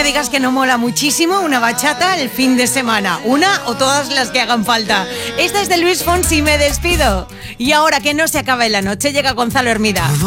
me digas que no mola muchísimo una bachata el fin de semana. Una o todas las que hagan falta. Esta es de Luis Fonsi, Me despido. Y ahora que no se acabe la noche, llega Gonzalo Hermida.